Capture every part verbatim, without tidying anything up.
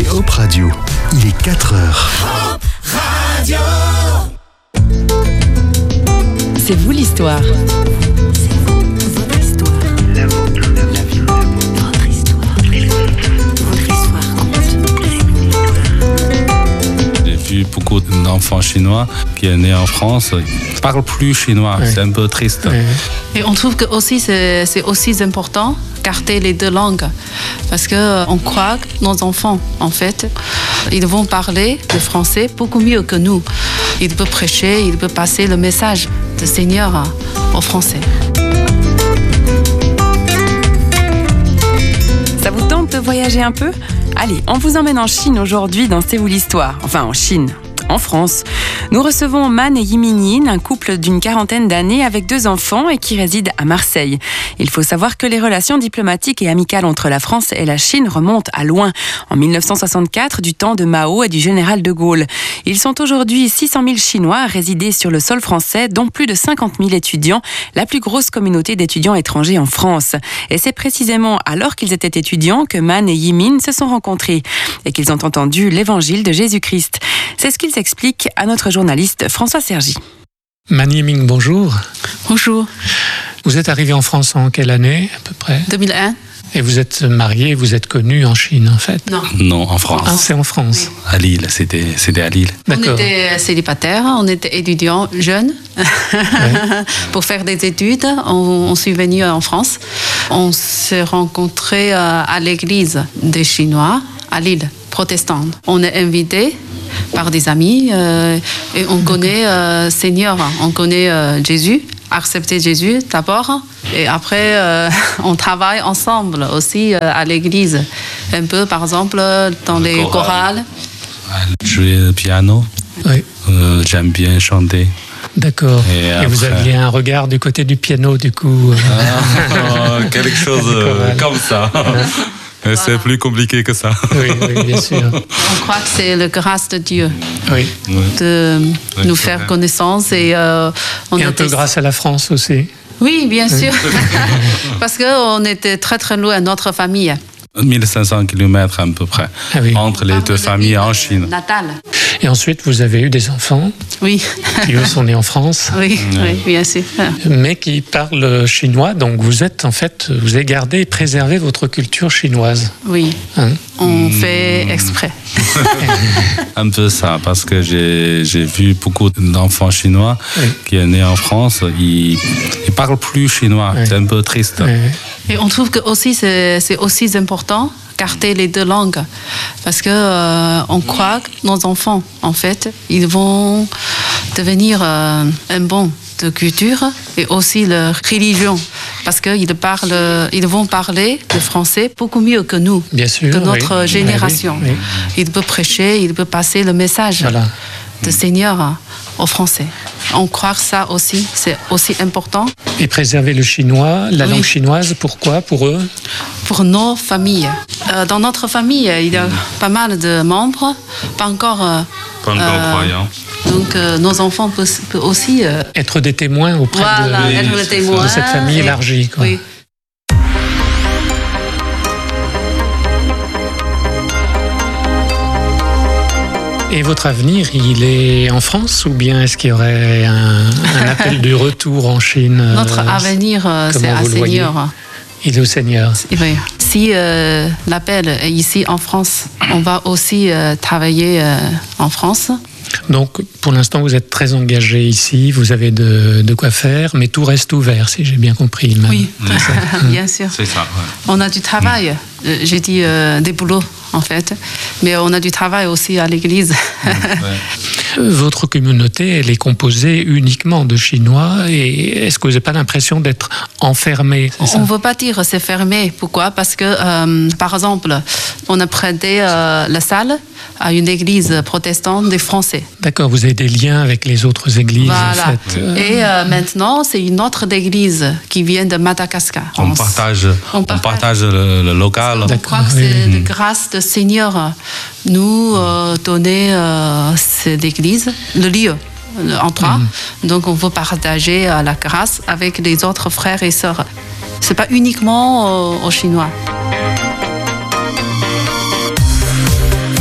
écoutez Hop Radio. Il est quatre heures. Hop Radio. C'est vous l'histoire. C'est vous, votre histoire. La vôtre, la vie, votre histoire. Votre histoire compte. J'ai vu beaucoup d'enfants chinois qui sont nés en France. Ils ne parlent plus chinois, oui. C'est un peu triste. Oui. Et on trouve que aussi c'est, c'est aussi important garder les deux langues parce qu'on croit que nos enfants, en fait, ils vont parler le français beaucoup mieux que nous. Ils peuvent prêcher, ils peuvent passer le message du Seigneur au français. Ça vous tente de voyager un peu ? Allez, on vous emmène en Chine aujourd'hui dans C'est vous l'histoire. Enfin, en Chine. En France. Nous recevons Man et Yimingyin, un couple d'une quarantaine d'années avec deux enfants et qui réside à Marseille. Il faut savoir que les relations diplomatiques et amicales entre la France et la Chine remontent à loin, en dix-neuf cent soixante-quatre, du temps de Mao et du général de Gaulle. Ils sont aujourd'hui six cent mille Chinois à résider sur le sol français, dont plus de cinquante mille étudiants, la plus grosse communauté d'étudiants étrangers en France. Et c'est précisément alors qu'ils étaient étudiants que Man et Yimingyin se sont rencontrés et qu'ils ont entendu l'évangile de Jésus-Christ. C'est ce qu'ils expliquent à notre journaliste François Sergi. Man Yimingyin, bonjour. Bonjour. Vous êtes arrivé en France en quelle année à peu près ? deux mille un. Et vous êtes marié, vous êtes connu en Chine en fait ? Non. Non, en France. Ah, c'est en France. Oui. À Lille, c'était, c'était à Lille. D'accord. On était célibataires, on était étudiants jeunes. Ouais. Pour faire des études, on, on est venu en France. On s'est rencontrés à l'église des Chinois à Lille, protestante. On est invités par des amis euh, et on connaît euh, Seigneur, on connaît euh, Jésus, accepter Jésus d'abord et après euh, on travaille ensemble aussi euh, à l'église, un peu par exemple dans le les chorales. Jouer le piano, oui. euh, j'aime bien chanter. D'accord. Et, et après... vous aviez un regard du côté du piano du coup. Ah, oh, quelque chose comme ça. Voilà. C'est plus compliqué que ça. Oui, oui, bien sûr. On croit que c'est la grâce de Dieu oui. de oui, nous faire vrai. connaissance. Et, euh, on et un était... peu grâce à la France aussi. Oui, bien oui. sûr. Parce qu'on était très très loin de notre famille. mille cinq cents kilomètres à peu près, ah oui. entre les deux familles en Chine. Natal. Et ensuite, vous avez eu des enfants oui. qui, eux, sont nés en France. Oui, oui, oui, bien sûr. Mais qui parlent chinois, donc vous êtes, en fait, vous avez gardé et préservé votre culture chinoise. Oui, hein? On mmh. fait exprès. Un peu ça, parce que j'ai, j'ai vu beaucoup d'enfants chinois oui. qui sont nés en France, ils ne parlent plus chinois, oui. c'est un peu triste. Oui. Et on trouve que aussi, c'est, c'est aussi important garder les deux langues parce que euh, on croit que nos enfants, en fait, ils vont devenir euh, un bon de culture et aussi leur religion parce qu'ils parlent, ils vont parler le français beaucoup mieux que nous, bien sûr, que notre oui. génération. Oui, oui. Ils peuvent prêcher, ils peuvent passer le message voilà. du Seigneur aux Français. On croit que ça aussi, c'est aussi important. Et préserver le chinois, la oui. langue chinoise, pourquoi pour eux ? Pour nos familles. Euh, dans notre famille, il y a pas mal de membres, pas encore, euh, pas encore euh, croyants. Donc euh, nos enfants peuvent, peuvent aussi... Euh, être des témoins auprès voilà, de, être des témoins, de cette famille et, élargie. Quoi. Oui. Et votre avenir, il est en France ou bien est-ce qu'il y aurait un, un appel du retour en Chine ? Notre euh, avenir, euh, c'est à Seigneur. Il est au Seigneur. Oui. Si euh, l'appel est ici en France, on va aussi euh, travailler euh, en France. Donc, pour l'instant, vous êtes très engagé ici, vous avez de, de quoi faire, mais tout reste ouvert, si j'ai bien compris. Même. Oui, bien sûr. C'est ça, ouais. On a du travail, mmh. j'ai dit euh, des boulots, en fait, mais on a du travail aussi à l'église. Mmh, ouais. Votre communauté, elle est composée uniquement de Chinois, et est-ce que vous n'avez pas l'impression d'être enfermé ? On ne veut pas dire c'est fermé. Pourquoi ? Parce que, euh, par exemple, on a prêté euh, la salle à une église protestante des Français. D'accord, vous avez des liens avec les autres églises. Voilà. En fait. Et euh, maintenant, c'est une autre église qui vient de Madagascar. On, on, partage, on partage, on partage le, le local. On croit que c'est oui. la grâce du Seigneur nous euh, donner euh, cette église, le lieu. En trois. Mmh. Donc, on veut partager euh, la grâce avec les autres frères et sœurs. C'est pas uniquement euh, aux Chinois.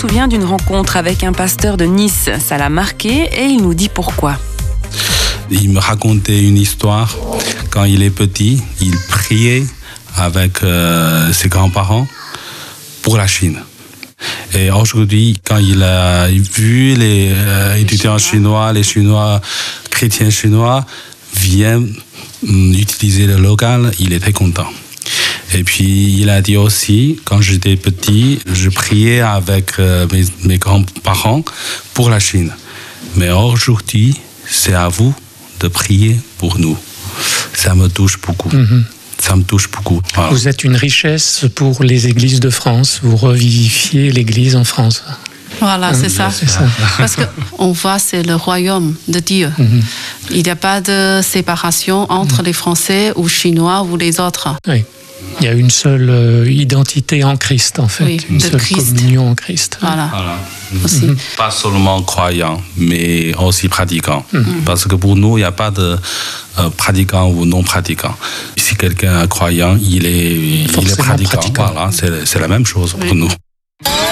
souvient d'une rencontre avec un pasteur de Nice. Ça l'a marqué et il nous dit pourquoi. Il me racontait une histoire. Quand il est petit, il priait avec euh, ses grands-parents pour la Chine. Et aujourd'hui, quand il a vu les euh, étudiants chinois, les Chinois, chrétiens chinois, viennent um, utiliser le local, il était content. Et puis, il a dit aussi, quand j'étais petit, je priais avec euh, mes, mes grands-parents pour la Chine. Mais aujourd'hui, c'est à vous de prier pour nous. Ça me touche beaucoup. Mm-hmm. Ça me touche beaucoup. Voilà. Vous êtes une richesse pour les églises de France. Vous revivifiez l'église en France. Voilà, Hum, c'est ça. c'est ça. Parce qu'on voit, c'est le royaume de Dieu. Mm-hmm. Il n'y a pas de séparation entre mm-hmm. les Français ou Chinois ou les autres. Oui. Il y a une seule euh, identité en Christ, en fait. Oui, une seule Christ. communion en Christ. Voilà. Voilà. Aussi. Mm-hmm. Pas seulement croyant, mais aussi pratiquant. Mm-hmm. Parce que pour nous, il n'y a pas de euh, pratiquant ou non pratiquant. Si quelqu'un est croyant, il est, il est pratiquant. pratiquant. Voilà, c'est, c'est la même chose oui. pour nous.